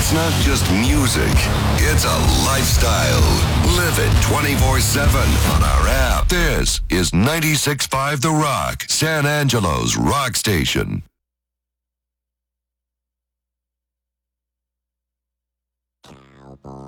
It's not just music, it's a lifestyle. Live it 24/7 on our app. This is 96.5 The Rock, San Angelo's rock station. Cowboy.